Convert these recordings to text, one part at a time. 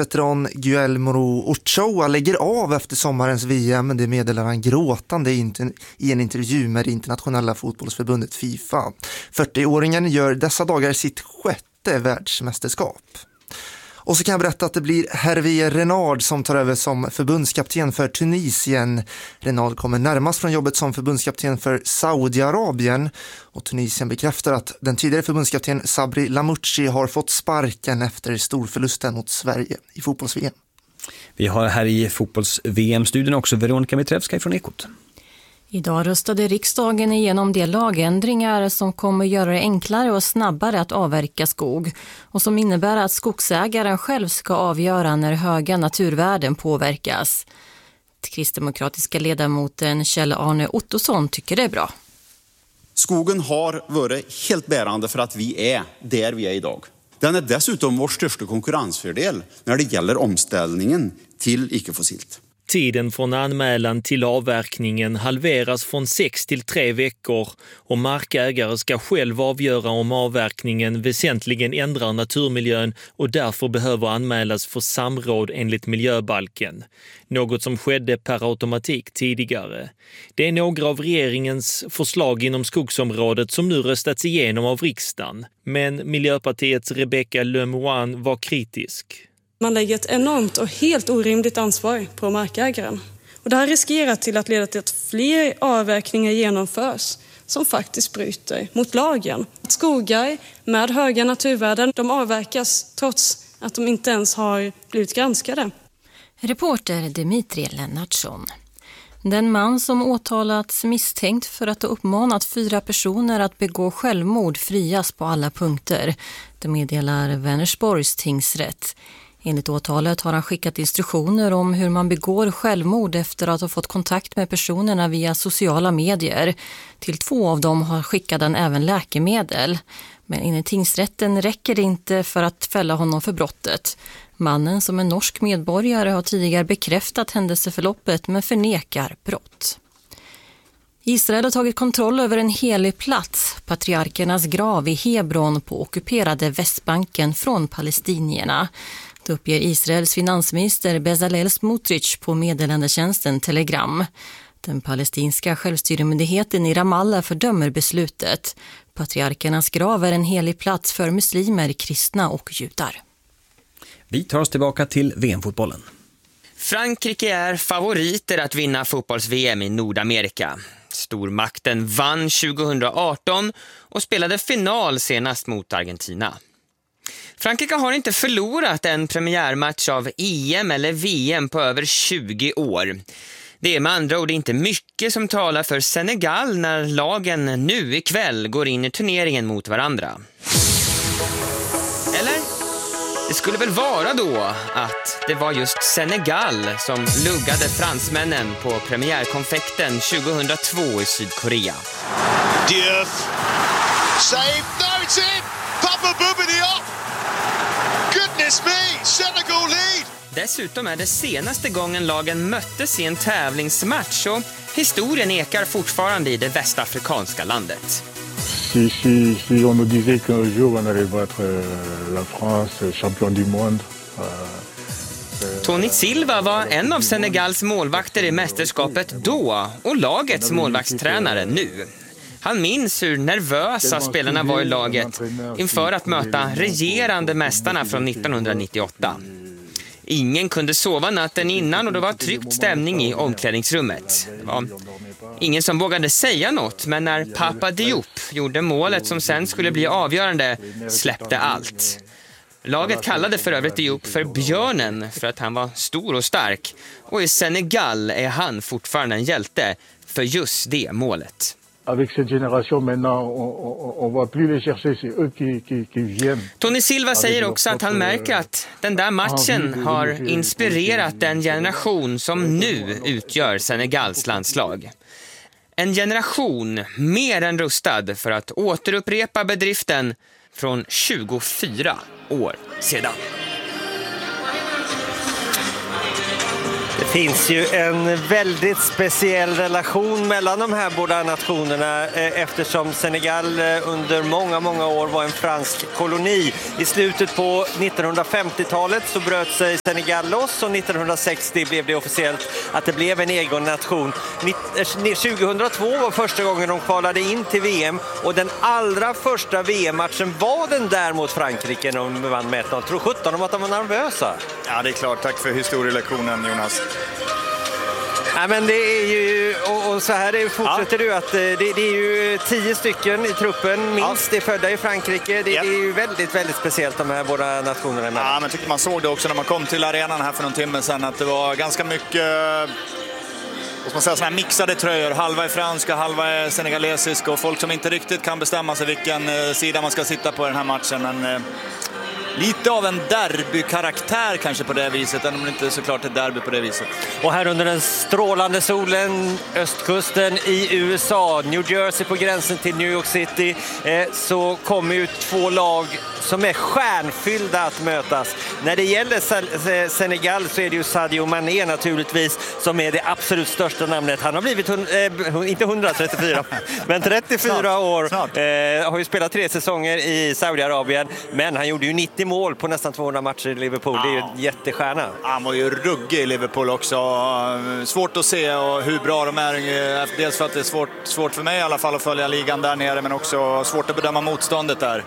landslagsveteran Guillermo Ochoa lägger av efter sommarens VM. Det meddelar han gråtande i en intervju med det internationella fotbollsförbundet FIFA. 40-åringen gör dessa dagar sitt sjätte världsmästerskap. Och så kan jag berätta att det blir Hervé Renard som tar över som förbundskapten för Tunisien. Renard kommer närmast från jobbet som förbundskapten för Saudiarabien. Och Tunisien bekräftar att den tidigare förbundskapten Sabri Lamouchi har fått sparken efter storförlusten mot Sverige i fotbolls-VM. Vi har här i fotbolls-VM-studien också Veronica Mitrevska från Ekot. Idag röstade riksdagen igenom de lagändringar som kommer göra det enklare och snabbare att avverka skog och som innebär att skogsägaren själv ska avgöra när höga naturvärden påverkas. Kristdemokratiska ledamoten Kjell-Arne Ottosson tycker det är bra. Skogen har varit helt bärande för att vi är där vi är idag. Den är dessutom vår största konkurrensfördel när det gäller omställningen till icke-fossilt. Tiden från anmälan till avverkningen halveras från 6 till 3 veckor och markägare ska själv avgöra om avverkningen väsentligen ändrar naturmiljön och därför behöver anmälas för samråd enligt miljöbalken. Något som skedde per automatik tidigare. Det är några av regeringens förslag inom skogsområdet som nu röstats igenom av riksdagen. Men Miljöpartiets Rebecca Le Moine var kritisk. Man lägger ett enormt och helt orimligt ansvar på markägaren. Och det här riskerar till att leda till att fler avverkningar genomförs som faktiskt bryter mot lagen. Skogar med höga naturvärden, de avverkas trots att de inte ens har blivit granskade. Reporter Dimitri Lennartsson. Den man som åtalats misstänkt för att ha uppmanat 4 personer att begå självmord frias på alla punkter. Det meddelar Vänersborgs tingsrätt. Enligt åtalet har han skickat instruktioner om hur man begår självmord efter att ha fått kontakt med personerna via sociala medier. Till 2 av dem har skickat han även läkemedel. Men enligt tingsrätten räcker det inte för att fälla honom för brottet. Mannen, som är norsk medborgare, har tidigare bekräftat händelseförloppet men förnekar brott. Israel har tagit kontroll över en helig plats, patriarkernas grav i Hebron på ockuperade Västbanken från palestinierna. Det uppger Israels finansminister Bezalel Smotrich på meddelandetjänsten Telegram. Den palestinska självstyremyndigheten i Ramallah fördömer beslutet. Patriarkernas grav är en helig plats för muslimer, kristna och judar. Vi tar oss tillbaka till VM-fotbollen. Frankrike är favoriter att vinna fotbolls-VM i Nordamerika. Stormakten vann 2018 och spelade final senast mot Argentina. Frankrike har inte förlorat en premiärmatch av EM eller VM på över 20 år. Det är med andra ord inte mycket som talar för Senegal när lagen nu ikväll går in i turneringen mot varandra. Eller? Det skulle väl vara då att det var just Senegal som luggade fransmännen på premiärkonfekten 2002 i Sydkorea. Diouf. Save. No, it's in. Papa Bouba Diop. Goodness me. Senegal lead. Dessutom är det senaste gången lagen möttes i en tävlingsmatch och historien ekar fortfarande i det västafrikanska landet. Si on nous disait qu'un jour on allait battre la France, champion du monde. Tony Silva var en av Senegals målvakter i mästerskapet då och lagets målvaktstränare nu. Han minns hur nervösa spelarna var i laget inför att möta regerande mästarna från 1998. Ingen kunde sova natten innan och det var tryckt stämning i omklädningsrummet. Det var ingen som vågade säga något, men när Papa Diop gjorde målet som sen skulle bli avgörande släppte allt. Laget kallade för övrigt Diop för björnen för att han var stor och stark. Och i Senegal är han fortfarande en hjälte för just det målet. Avec cette génération maintenant on va plus les chercher, c'est eux qui viennent. Tony Silva säger också att han märker att den där matchen har inspirerat den generation som nu utgör Senegals landslag. En generation mer än rustad för att återupprepa bedriften från 24 år sedan. Det finns ju en väldigt speciell relation mellan de här båda nationerna eftersom Senegal under många år var en fransk koloni. I slutet på 1950-talet så bröt sig Senegal loss och 1960 blev det officiellt att det blev en egen nation. 2002 var första gången de kvalade in till VM och den allra första VM-matchen var den där mot Frankrike när de vann med 1-0. Tror 17 om att de var nervösa. Ja, det är klart. Tack för historielektionen, Jonas. Ja, men det är ju, och så här fortsätter du att det är ju 10 stycken i truppen, minst är födda i Frankrike. Det är ju väldigt speciellt de här båda nationerna emellan. Ja, men jag tycker man såg det också när man kom till arenan här för någon timme sedan att det var ganska mycket såna här mixade tröjor. Halva är franska, halva är senegalesiska och folk som inte riktigt kan bestämma sig vilken sida man ska sitta på i den här matchen. Men lite av en derbykaraktär kanske på det viset, även om det inte är såklart ett derby på det viset. Och här under den strålande solen, östkusten i USA, New Jersey på gränsen till New York City, så kommer ju 2 lag som är stjärnfyllda att mötas. När det gäller Senegal så är det ju Sadio Mané naturligtvis som är det absolut största namnet. Han har blivit, inte 134, men 34 år. Har ju spelat 3 säsonger i Saudiarabien, men han gjorde ju 90 mål på nästan 200 matcher i Liverpool. Det är ju en jättestjärna. Han var ju ruggig i Liverpool också. Svårt att se och hur bra de är. Dels för att det är svårt för mig i alla fall att följa ligan där nere, men också svårt att bedöma motståndet där.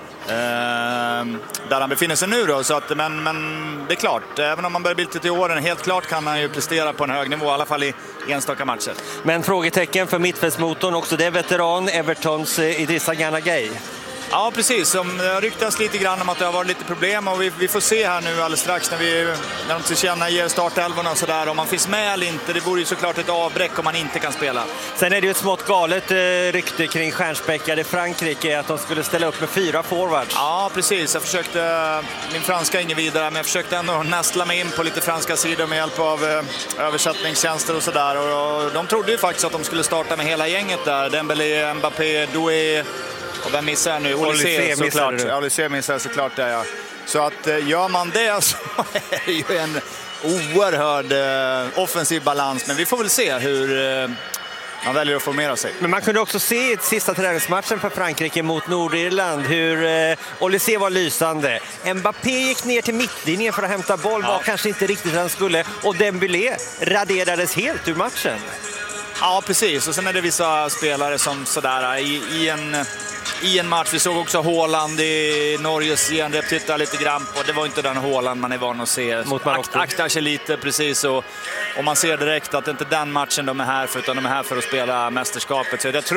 Där han befinner sig nu då, så att, men det är klart, även om man börjar bilda till åren, helt klart kan han ju prestera på en hög nivå, i alla fall i enstaka matcher. Men frågetecken för mittfältsmotorn också, det är veteran Evertons Idrissa Gana Gueye. Ja, precis. Det har ryktats lite grann om att det har varit lite problem och vi får se här nu alldeles strax när de tillkännager startelvorna och sådär. Om man finns med eller inte, det vore ju såklart ett avbräck om man inte kan spela. Sen är det ju ett smått galet rykte kring stjärnspäckade Frankrike att de skulle ställa upp med 4 forwards. Ja, precis. Jag försökte, min franska är ingen vidare, men jag försökte ändå nästla mig in på lite franska sidor med hjälp av översättningstjänster och sådär. Och de trodde ju faktiskt att de skulle starta med hela gänget där. Dembélé, Mbappé, Doué. Och vem missar nu? Olysée såklart. Olysée missar såklart där, ja. Så att gör man det så är det ju en oerhörd offensiv balans. Men vi får väl se hur man väljer att formera sig. Men man kunde också se i sista träningsmatchen för Frankrike mot Nordirland hur Olysée var lysande. Mbappé gick ner till mittlinjen för att hämta boll, var kanske inte riktigt där han skulle. Och Dembélé raderades helt ur matchen. Ja, precis. Och sen är det vissa spelare som sådär i en match. Vi såg också Haaland i Norges genrep, titta lite grann på. Det var inte den Haaland man är van att se. Aktar sig lite, precis. Och man ser direkt att det inte är den matchen de är här för, utan de är här för att spela mästerskapet. Så jag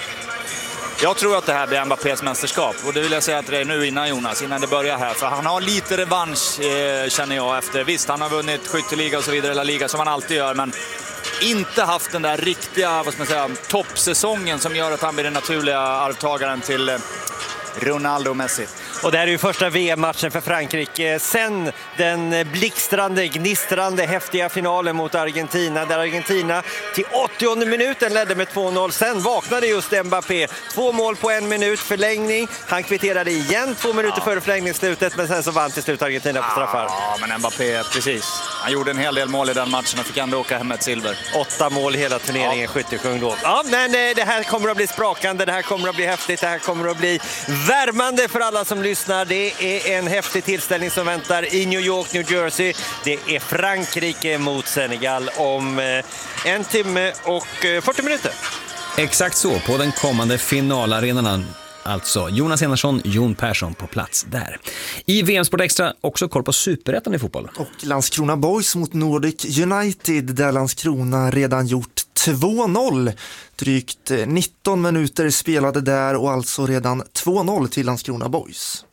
tror att det här blir Mbappés mästerskap. Och det vill jag säga att det är nu innan Jonas, innan det börjar här. För han har lite revansch, känner jag, efter. Visst, han har vunnit skytteliga och så vidare, eller liga som han alltid gör, men inte haft den där riktiga, toppsäsongen som gör att han blir den naturliga arvtagaren till Ronaldo och Messi. Och det här är ju första VM-matchen för Frankrike sen den blixtrande, gnistrande, häftiga finalen mot Argentina, där Argentina till 80:e minuten ledde med 2-0. Sen vaknade just Mbappé. 2 mål på 1 minut, förlängning. Han kvitterade igen 2 minuter före förlängningsslutet, men sen så vann till slut Argentina på straffar. Ja, men Mbappé, precis. Han gjorde en hel del mål i den matchen och fick ändå åka hem med ett silver. 8 mål hela turneringen, skyttekung då. Ja, men det här kommer att bli sprakande, det här kommer att bli häftigt, det här kommer att bli värmande för alla som lyssnar. Det är en häftig tillställning som väntar i New York, New Jersey. Det är Frankrike mot Senegal om 1 timme och 40 minuter. Exakt så, på den kommande finalarenan. Alltså Jonas Enarsson, Jon Persson på plats där. I VM-sport extra också koll på superettan i fotboll. Och Landskrona Boys mot Nordic United, där Landskrona redan gjort 2-0. Drygt 19 minuter spelade där och alltså redan 2-0 till Landskrona Boys.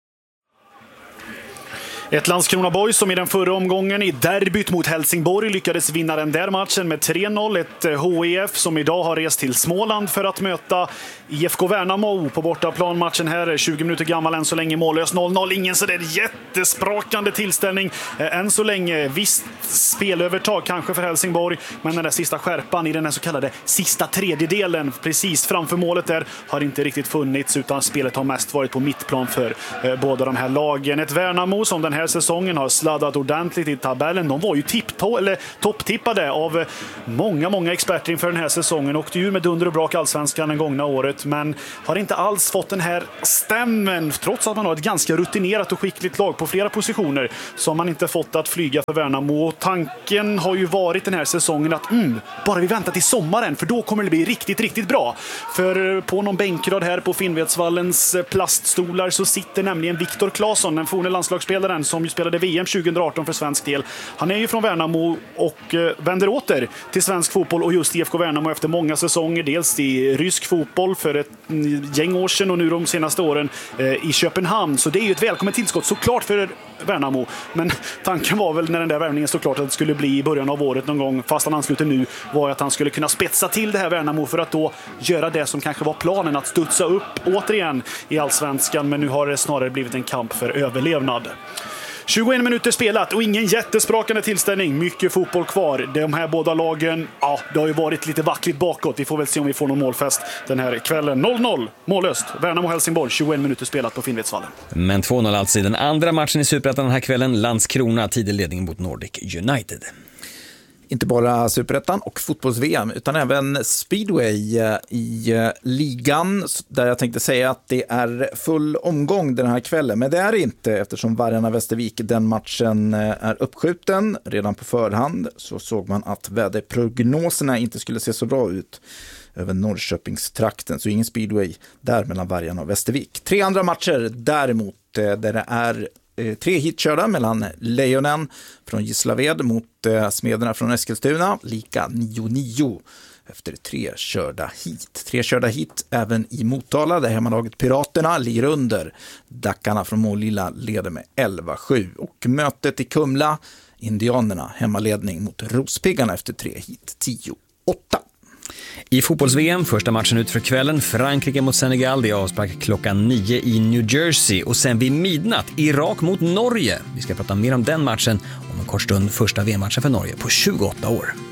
Ett Landskrona Boys som i den förra omgången i derbyt mot Helsingborg lyckades vinna den där matchen med 3-0. Ett HIF som idag har rest till Småland för att möta IFK Värnamo på bortaplan. Matchen här 20 minuter gammal, än så länge mållös 0-0. Ingen så där jättesprakande tillställning än så länge. Visst spelövertag kanske för Helsingborg, men den där sista skärpan i den här så kallade sista tredjedelen precis framför målet där har inte riktigt funnits, utan spelet har mest varit på mittplan för båda de här lagen. Ett Värnamo som den här här säsongen, har sladdat ordentligt i tabellen. De var ju topptippade av många experter inför den här säsongen. Åkte ju med dunder och brak allsvenskan den gångna året, men har inte alls fått den här stämmen. Trots att man har ett ganska rutinerat och skickligt lag på flera positioner, så har man inte fått att flyga för Värnamo. Och tanken har ju varit den här säsongen att bara vi väntar till sommaren, för då kommer det bli riktigt bra. För på någon bänkrad här på Finnvedsvallens plaststolar så sitter nämligen Viktor Claesson, den forne landslagsspelaren som ju spelade VM 2018 för svensk del. Han är ju från Värnamo och vänder åter till svensk fotboll och just IFK Värnamo efter många säsonger, dels i rysk fotboll för ett gäng år sedan och nu de senaste åren i Köpenhamn. Så det är ju ett välkommet tillskott såklart för Värnamo. Men tanken var väl när den där värvningen stod klart att det skulle bli i början av året någon gång, fast han ansluter nu, var att han skulle kunna spetsa till det här Värnamo för att då göra det som kanske var planen, att studsa upp återigen i allsvenskan. Men nu har det snarare blivit en kamp för överlevnad. 21 minuter spelat och ingen jättesprakande tillställning. Mycket fotboll kvar. De här båda lagen, det har ju varit lite vackligt bakåt. Vi får väl se om vi får någon målfest den här kvällen. 0-0, mållöst. Värnamo-Helsingborg, 21 minuter spelat på Finnvedsvallen. Men 2-0 alltså i den andra matchen i Superettan den här kvällen. Landskrona, tidig ledning mot Nordic United. Inte bara Superettan och fotbolls-VM utan även speedway i ligan, där jag tänkte säga att det är full omgång den här kvällen, men det är det inte eftersom Vargarna-Västervik, den matchen är uppskjuten redan på förhand. Så såg man att väderprognoserna inte skulle se så bra ut över Norrköpingstrakten, så ingen speedway där mellan Vargarna och Västervik. 3 andra matcher däremot där det är 3 hitkörda mellan Lejonen från Gislaved mot Smederna från Eskilstuna, lika 9-9 efter 3 körda hit. 3 körda hit även i Motala, där hemmalaget Piraterna ligger under. Dackarna från Målilla leder med 11-7. Och mötet i Kumla, Indianerna, hemmaledning mot Rospiggarna efter 3 hit, 10-8. I fotbolls-VM, första matchen ut för kvällen, Frankrike mot Senegal, det är avspark klockan 9 i New Jersey. Och sen vid midnatt, Irak mot Norge. Vi ska prata mer om den matchen om en kort stund, första VM-matchen för Norge på 28 år.